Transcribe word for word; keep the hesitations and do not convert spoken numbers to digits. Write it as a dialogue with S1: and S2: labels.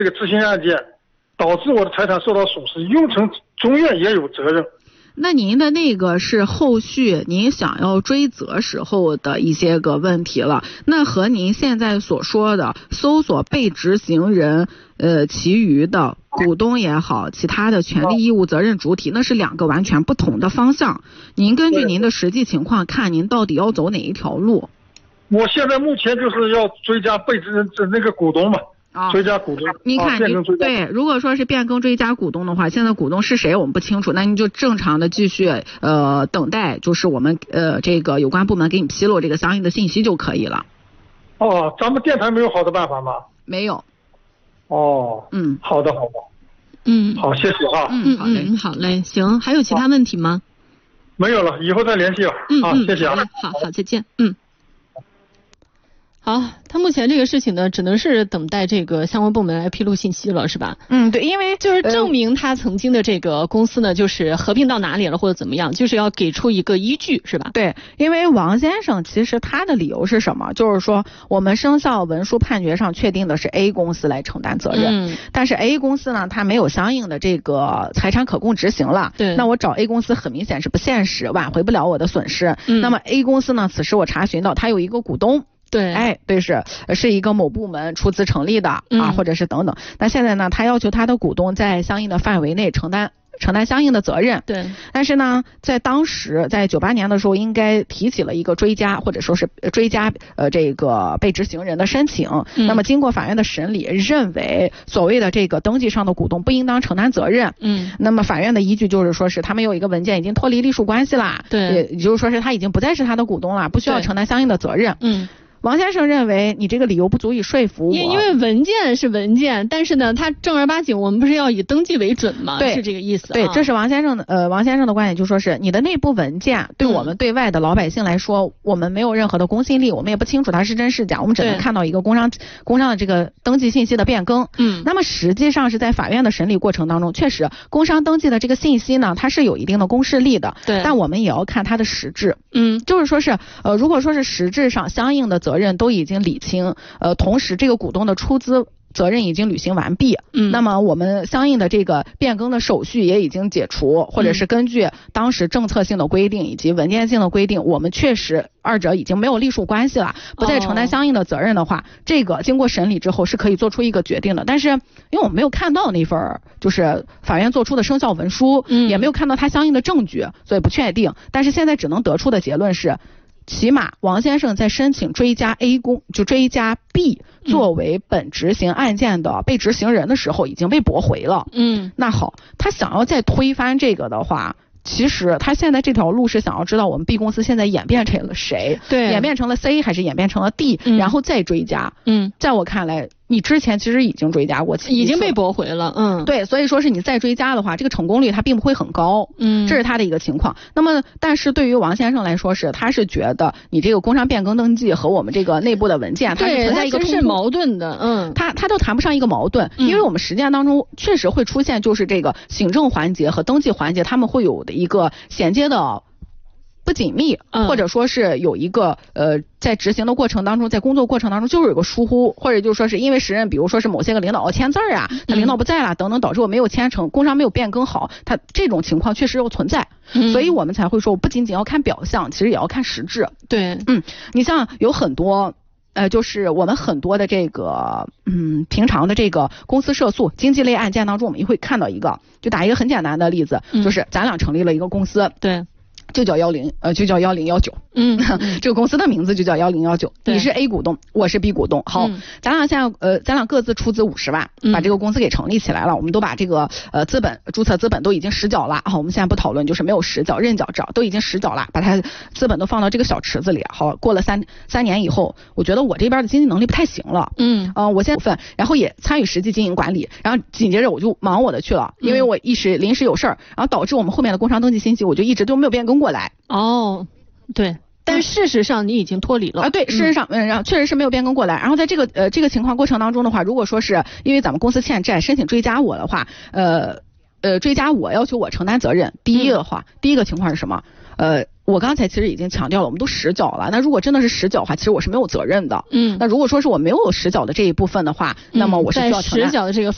S1: 这个执行案件，导致我的财产受到损失，雍城中院也有责任。
S2: 那您的那个是后续您想要追责时候的一些个问题了，那和您现在所说的搜索被执行人呃其余的股东也好，其他的权利义务责任主体，那是两个完全不同的方向。您根据您的实际情况看，您到底要走哪一条路？
S1: 我现在目前就是要追加被执行那个股东嘛。啊，追加股东，
S2: 你看，
S1: 啊、
S2: 你对，如果说是变更追加股东的话，现在股东是谁我们不清楚，那你就正常的继续呃等待，就是我们呃这个有关部门给你披露这个相应的信息就可以了。
S1: 哦，咱们电台没有好的办法吗？
S2: 没有。
S1: 哦，
S2: 嗯，
S1: 好的好的，
S3: 嗯，
S1: 好，谢谢啊。
S3: 嗯好嘞，好嘞，行，还有其他问题吗？
S1: 没有了，以后再联系了。
S3: 嗯
S1: 啊，谢谢啊。
S3: 好好，再见。嗯。好，他目前这个事情呢，只能是等待这个相关部门来披露信息了，是吧？
S2: 嗯，对，因为
S3: 就是证明他曾经的这个公司呢，就是合并到哪里了或者怎么样，就是要给出一个依据，是吧？
S2: 对，因为王先生其实他的理由是什么？就是说我们生效文书判决上确定的是 A 公司来承担责任，
S3: 嗯，
S2: 但是 A 公司呢，它没有相应的这个财产可供执行了，
S3: 对，
S2: 那我找 A 公司很明显是不现实，挽回不了我的损失。
S3: 嗯，
S2: 那么 A 公司呢，此时我查询到它有一个股东。
S3: 对，
S2: 哎，对，是是一个某部门出资成立的啊，
S3: 嗯、
S2: 或者是等等。那现在呢，他要求他的股东在相应的范围内承担承担相应的责任。
S3: 对，
S2: 但是呢，在当时，在九八年的时候，应该提起了一个追加或者说是追加呃这个被执行人的申请。
S3: 嗯、
S2: 那么经过法院的审理，认为所谓的这个登记上的股东不应当承担责任。
S3: 嗯，
S2: 那么法院的依据就是说是他们有一个文件已经脱离隶属关系啦。
S3: 对，
S2: 也就是说是他已经不再是他的股东了，不需要承担相应的责任。
S3: 嗯。
S2: 王先生认为你这个理由不足以说服我，
S3: 因因为文件是文件，但是呢，他正儿八经我们不是要以登记为准吗？
S2: 对，
S3: 是这个意思、啊。
S2: 对，这是王先生的呃王先生的观点，就说是你的内部文件对我们对外的老百姓来说，嗯、我们没有任何的公信力，我们也不清楚它是真是假，我们只能看到一个工商工商的这个登记信息的变更。
S3: 嗯，
S2: 那么实际上是在法院的审理过程当中，确实工商登记的这个信息呢，它是有一定的公示力的。
S3: 对，
S2: 但我们也要看它的实质。
S3: 嗯，
S2: 就是说是呃，如果说是实质上相应的责任都已经理清，呃，同时这个股东的出资责任已经履行完毕，
S3: 嗯，
S2: 那么我们相应的这个变更的手续也已经解除，或者是根据当时政策性的规定以及文件性的规定，我们确实二者已经没有隶属关系了，不再承担相应的责任的话，哦、这个经过审理之后是可以做出一个决定的。但是因为我们没有看到那份就是法院做出的生效文书，
S3: 嗯，
S2: 也没有看到它相应的证据，所以不确定。但是现在只能得出的结论是，起码王先生在申请追加 A 公就追加 B 作为本执行案件的被执行人的时候已经被驳回了。
S3: 嗯，
S2: 那好，他想要再推翻这个的话，其实他现在这条路是想要知道我们 B 公司现在演变成了谁，
S3: 对，
S2: 演变成了 C 还是演变成了 D，嗯、然后再追加。
S3: 嗯，
S2: 在我看来，你之前其实已经追加过，
S3: 已经被驳回了。嗯，
S2: 对，所以说是你再追加的话，这个成功率它并不会很高。
S3: 嗯，
S2: 这是他的一个情况。那么，但是对于王先生来说是，他是觉得你这个工商变更登记和我们这个内部的文件，它是存在一个冲突，
S3: 是矛盾的。嗯，
S2: 他他都谈不上一个矛盾，
S3: 嗯、
S2: 因为我们实践当中确实会出现，就是这个行政环节和登记环节，他们会有的一个衔接的不紧密，
S3: 嗯、
S2: 或者说是有一个呃，在执行的过程当中，在工作过程当中就是有个疏忽，或者就是说是因为时任，比如说是某些个领导要签字啊，他领导不在了、嗯、等等，导致我没有签成，工商没有变更好，他这种情况确实有存在，
S3: 嗯、
S2: 所以我们才会说，不仅仅要看表象，其实也要看实质。
S3: 对，
S2: 嗯，你像有很多。呃，就是我们很多的这个，嗯，平常的这个公司涉诉经济类案件当中，我们也会看到一个，就打一个很简单的例子，
S3: 嗯、
S2: 就是咱俩成立了一个公司，
S3: 对，
S2: 就叫幺零，呃，就叫幺零幺九，
S3: 嗯，
S2: 这个公司的名字就叫幺零幺九，你是 A 股东，我是 B 股东，好，
S3: 嗯、
S2: 咱俩现在呃，咱俩各自出资五十万，把这个公司给成立起来了，嗯、我们都把这个呃资本注册资本都已经实缴了，好，我们现在不讨论就是没有实缴认缴账都已经实缴了，把它资本都放到这个小池子里，好，过了三三年以后，我觉得我这边的经济能力不太行了，
S3: 嗯，
S2: 呃，我现在股份，然后也参与实际经营管理，然后紧接着我就忙我的去了，因为我一时临时有事儿，然后导致我们后面的工商登记信息我就一直都没有变更过来。
S3: 哦，对。但事实上你已经脱离了
S2: 啊，对，事实上，嗯，然后确实是没有变更过来。然后在这个呃这个情况过程当中的话，如果说是因为咱们公司欠债申请追加我的话，呃呃追加我要求我承担责任。第一的话，嗯、第一个情况是什么？呃，我刚才其实已经强调了，我们都实缴了。那如果真的是实缴的话，其实我是没有责任的。
S3: 嗯，
S2: 那如果说是我没有实缴的这一部分的话，嗯、那么我是需要承担
S3: 实缴的这个。